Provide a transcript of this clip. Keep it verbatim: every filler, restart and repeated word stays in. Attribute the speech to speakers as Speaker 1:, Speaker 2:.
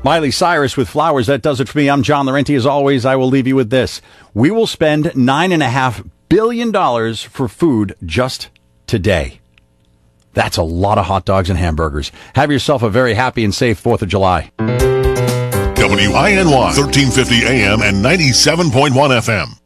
Speaker 1: Miley Cyrus with Flowers. That does it for me. I'm John Laurenti. As always, I will leave you with this. We will spend nine point five billion dollars for food just today. That's a lot of hot dogs and hamburgers. Have yourself a very happy and safe fourth of July.
Speaker 2: W I N Y, thirteen fifty A M and ninety-seven point one F M.